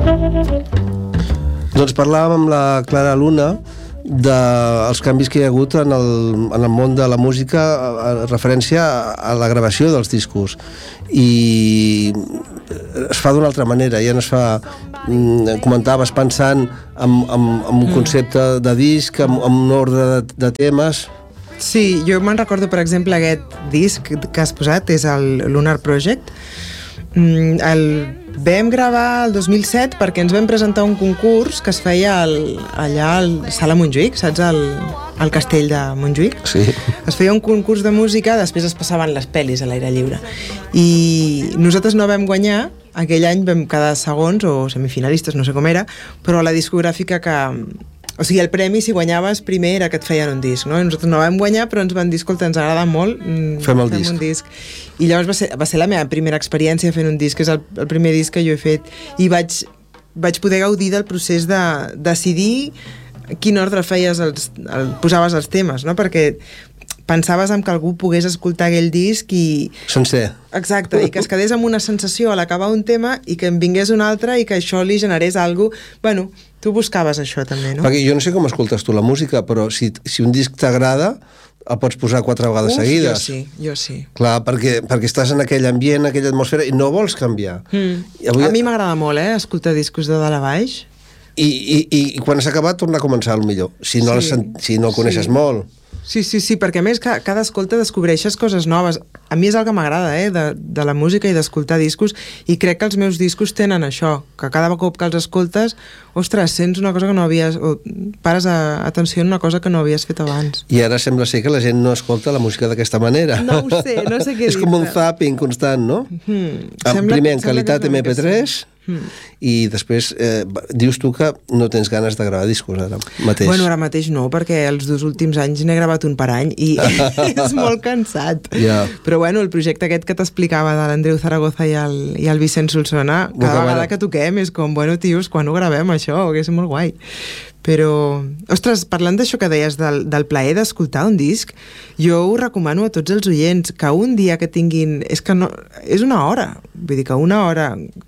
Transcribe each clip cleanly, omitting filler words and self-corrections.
Doncs parlàvem amb la Clara Luna dels canvis que hi ha hagut en el món de la música en referència a la gravació dels discos, i es fa d'una altra manera, ja no es fa, comentaves, pensant en un concepte de disc, en un ordre de temes. Sí, jo me'n recordo, per exemple, aquest disc que has posat és el Lunar Project. El vam gravar el 2007 perquè ens vam presentar un concurs que es feia allà al Sala Montjuïc, saps? Al castell de Montjuïc. Sí. Es feia un concurs de música, després es passaven les pel·lis a l'aire lliure. I nosaltres no vam guanyar, aquell any vam quedar segons o semifinalistes, no sé com era, però la discogràfica que... O sigui, el premi, si guanyaves primer, era que et feien un disc, no? I nosaltres no vam guanyar, però ens van dir, escolta, ens agrada molt, fem un disc. I llavors va ser la meva primera experiència fent un disc, és el primer disc que jo he fet, i vaig poder gaudir del procés de decidir quin ordre feies, posaves els temes, no? Perquè pensaves en que algú pogués escoltar aquell disc i... Sencer. Exacte, i que es quedés amb una sensació a l'acabar un tema i que en vingués un altre i que això li generés alguna cosa... Bueno, tu buscaves això també, no? Perquè jo no sé com escoltes tu la música, però si un disc t'agrada, el pots posar 4 vegades seguides. Jo sí. Clar, perquè estàs en aquell ambient, aquella atmosfera, i no vols canviar. A mi m'agrada molt, escoltar discos de dalt a baix. I quan has acabat, tornar a començar, millor. Si no el coneixes molt. Sí, perquè a més cada escolta descobreixes coses noves. A mi és el que m'agrada, de la música i d'escoltar discos, i crec que els meus discos tenen això, que cada cop que els escoltes, ostres, sents una cosa que no havies... o pares atenció en una cosa que no havies fet abans. I ara sembla ser que la gent no escolta la música d'aquesta manera. No ho sé, no sé què dir. És com un zapping constant, no? Primer en qualitat MP3... i després dius tu que no tens ganes de gravar discos ara mateix. Bueno, ara mateix no, perquè els 2 últims anys n'he gravat un per any i és molt cansat. Però bueno, el projecte aquest que t'explicava de l'Andreu Zaragoza i el Vicent Solsona, cada vegada que toquem és com, bueno, tios, quan ho gravem això? Que és molt guai. Però, ostres, parlant d'això que deies del plaer d'escoltar un disc, jo ho recomano a tots els oients que un dia que tinguin... És que no... És una hora. Vull dir que una hora...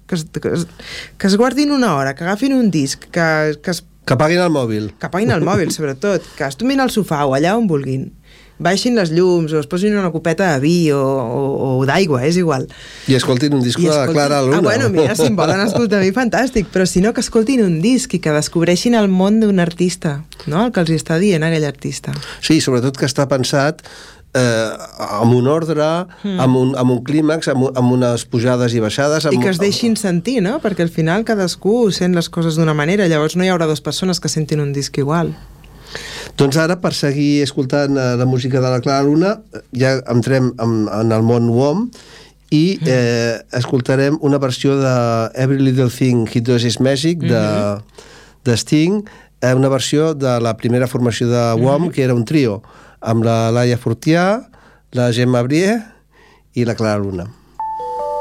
Que es guardin una hora, que agafin un disc, que apaguin el mòbil. Que apaguin el mòbil, sobretot. Que es tomin al sofà o allà on vulguin. Baixin les llums o es posin una copeta de vi o d'aigua, és igual. I escoltin un disc de la Clara Luna. Bueno, mira, si em volen escoltar a mi, fantàstic, però si no, que escoltin un disc i que descobreixin el món d'un artista, no? El que els està dient aquell artista. Sí, sobretot que està pensat amb un ordre, amb un clímax, amb unes pujades i baixades... I que es deixin sentir, no? Perquè al final cadascú sent les coses d'una manera, llavors no hi haurà 2 persones que sentin un disc igual. Doncs ara, per seguir escoltant la música de la Clara Luna, ja entrem en el món WOM i escoltarem una versió de Every Little Thing He Does Is Magic de Sting, una versió de la primera formació de WOM, que era un trio, amb la Laia Fortià, la Gemma Brie i la Clara Luna.